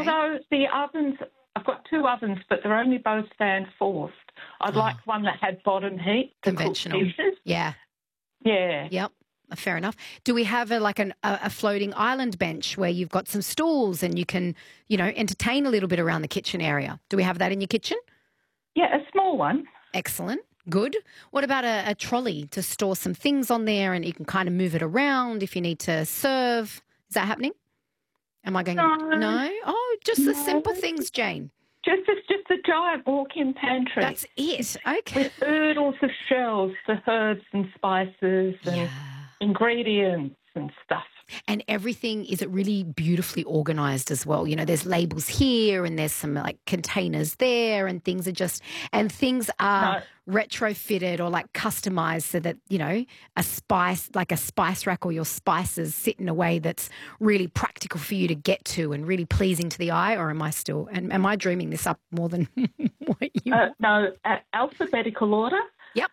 Although the ovens, I've got two ovens, but they're only both stand forced. I'd like one that had bottom heat to Conventional. cook dishes. Yeah. Yeah. Yep. Fair enough. Do we have a floating island bench where you've got some stools and you can, entertain a little bit around the kitchen area? Do we have that in your kitchen? Yeah, a small one. Excellent. Good. What about a trolley to store some things on there and you can kind of move it around if you need to serve? Is that happening? Am I going? No? Oh, just the simple things, Jane. It's just a giant walk-in pantry. That's it. Okay. With oodles of shelves for herbs and spices and ingredients and stuff. And everything, is it really beautifully organised as well? There's labels here and there's some containers there and things are retrofitted or customised so that, a spice rack or your spices sit in a way that's really practical for you to get to and really pleasing to the eye, or am I dreaming this up more than what you... No, alphabetical order. Yep.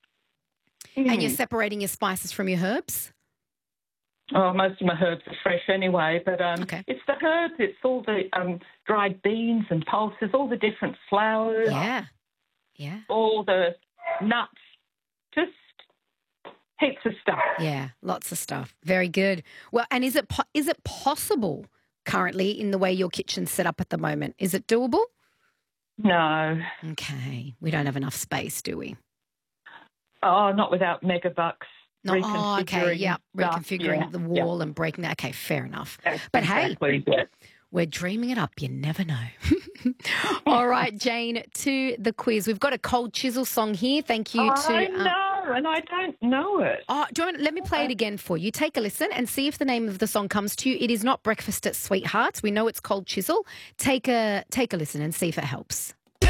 And you're separating your spices from your herbs? Oh, most of my herbs are fresh anyway, but it's the herbs, it's all the dried beans and pulses, all the different flowers. Yeah. All the nuts, just heaps of stuff. Yeah, lots of stuff. Very good. Well, and is it possible currently in the way your kitchen's set up at the moment? Is it doable? No. Okay. We don't have enough space, do we? Oh, not without megabucks. No, okay, yeah, reconfiguring the wall and breaking that. Okay, fair enough. But hey, we're dreaming it up. You never know. All right, Jane, to the quiz. We've got a Cold Chisel song here. Thank you to... I know, and I don't know it. Oh, let me play it again for you. Take a listen and see if the name of the song comes to you. It is not Breakfast at Sweethearts. We know it's Cold Chisel. Take a listen and see if it helps.